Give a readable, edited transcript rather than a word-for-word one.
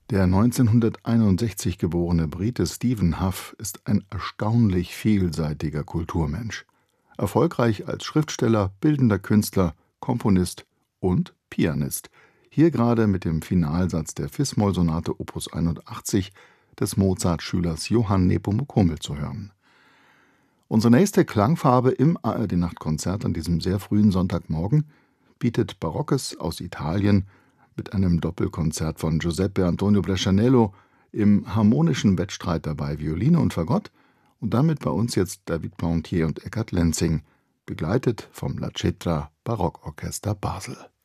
Der 1961 geborene Brite Stephen Hough ist ein erstaunlich vielseitiger Kulturmensch. Erfolgreich als Schriftsteller, bildender Künstler, Komponist und Pianist. Hier gerade mit dem Finalsatz der Fis-Moll-Sonate Opus 81 des Mozart-Schülers Johann Nepomuk Hummel zu hören. Unsere nächste Klangfarbe im ARD-Nachtkonzert an diesem sehr frühen Sonntagmorgen bietet Barockes aus Italien mit einem Doppelkonzert von Giuseppe Antonio Brescianello im harmonischen Wettstreit dabei Violine und Fagott und damit bei uns jetzt David Plantier und Eckart Lenzing, begleitet vom La Cetra Barockorchester Basel.